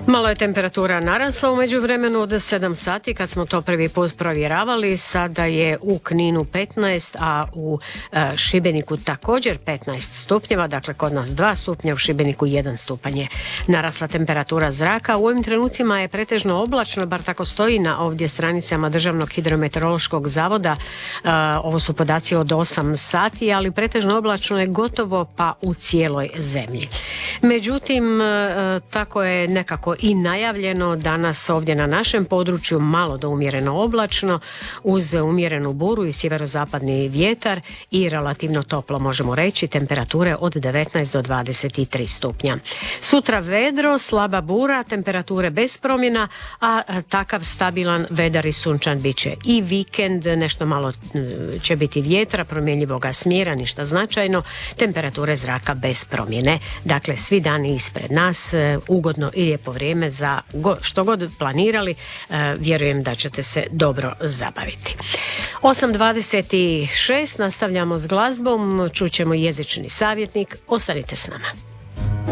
Malo je temperatura narasla u međuvremenu od 7 sati kad smo to prvi put provjeravali. Sada je u Kninu 15, a u Šibeniku također 15 stupnjeva, dakle kod nas 2 stupnja, u Šibeniku 1 stupanj je narasla temperatura zraka. U ovim trenucima je pretežno oblačno, bar tako stoji na ovdje stranicama Državnog hidrometeorološkog zavoda. Ovo su podaci od 8 sati, ali pretežno oblačno je gotovo pa u cijeloj zemlji. Međutim, tako je nekako i najavljeno danas ovdje na našem području malo do umjereno oblačno uz umjerenu buru i sjeverozapadni vjetar i relativno toplo, možemo reći, temperature od 19 do 23 stupnja. Sutra vedro, slaba bura, temperature bez promjena, a takav stabilan vedar i sunčan bit će i vikend, nešto malo će biti vjetra, promjenjivoga smjera, ništa značajno, temperature zraka bez promjene. Dakle, svi dani ispred nas, ugodno i lijepo vrijeme za što god planirali, vjerujem da ćete se dobro zabaviti. 8:26, nastavljamo s glazbom, čućemo jezični savjetnik, ostanite s nama.